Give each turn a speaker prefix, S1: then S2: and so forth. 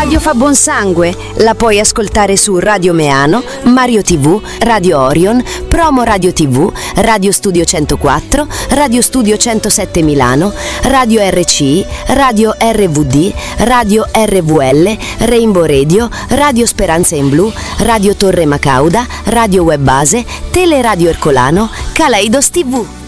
S1: radio fa buon sangue. La puoi ascoltare su Radio Meano, Mario TV, Radio Orion, Promo Radio TV, Radio Studio 104, Radio Studio 107 Milano, Radio RCI, Radio RVD, Radio RVL, Rainbow Radio, Radio Speranza in Blu, Radio Torre Macauda, Radio Web Base, Teleradio Ercolano, Kaleidos TV.